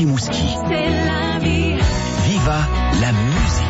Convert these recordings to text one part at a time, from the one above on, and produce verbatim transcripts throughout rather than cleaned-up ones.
Rimouski. C'est la vie. Viva la musique.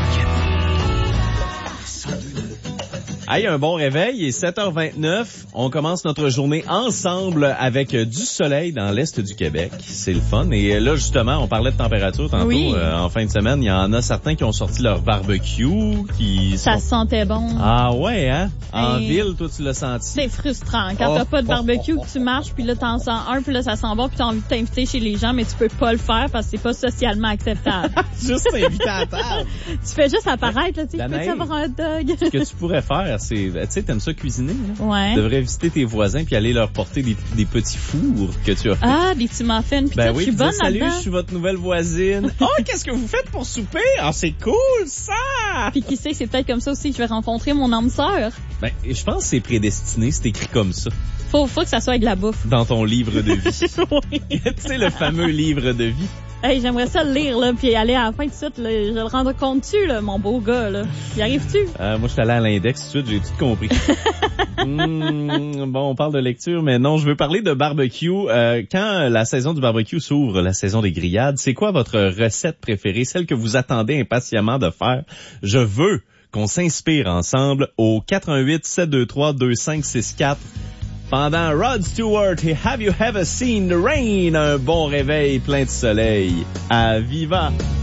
Hey, un bon réveil, il est sept heures vingt-neuf. On commence notre journée ensemble avec du soleil dans l'est du Québec. C'est le fun. Et là, justement, on parlait de température tantôt. Oui. Euh, en fin de semaine, il y en a certains qui ont sorti leur barbecue, qui Ça sont... sentait bon. Ah ouais, hein? En Et... ville, toi, tu l'as senti? C'est frustrant. Quand Oh, t'as pas de oh, barbecue, oh, oh. que tu marches, puis là, t'en sens un, puis là, ça sent bon, puis t'as envie de t'inviter chez les gens, mais tu peux pas le faire parce que c'est pas socialement acceptable. Juste t'inviter à table. Tu fais juste apparaître, là, tu sais, La peux-tu neige. avoir un hot dog? Ce que tu pourrais faire, c'est... Tu sais, t'aimes ça cuisiner, là? Ouais. Tu devrais visiter tes voisins puis aller leur porter des, des petits fours que tu as fait. Ah, des petits muffins, puis Ben tout, oui, je suis disais, bonne salut, là-dedans. je suis votre nouvelle voisine. Oh, qu'est-ce que vous faites pour souper? Ah, c'est cool, ça! Puis qui sait, c'est peut-être comme ça aussi que je vais rencontrer mon âme sœur. Ben, je pense que c'est prédestiné, c'est écrit comme ça, Faut, faut que ça soit avec de la bouffe. dans ton livre de vie. Oui. Tu sais, le fameux livre de vie. Hey, j'aimerais ça le lire, là, puis aller à la fin de suite, là, je le rendre compte-tu, là, mon beau gars, là. Y arrives-tu? Euh, moi, je suis allé à l'index tout de suite, j'ai tout compris. Mmh, bon, on parle de lecture, mais non, je veux parler de barbecue. Euh, quand la saison du barbecue s'ouvre, la saison des grillades, c'est quoi votre recette préférée, celle que vous attendez impatiemment de faire? Je veux qu'on s'inspire ensemble au quatre un huit, sept deux trois, deux cinq six quatre. Pendant Rod Stewart et Have You Ever Seen the Rain? Un bon réveil plein de soleil. À Viva!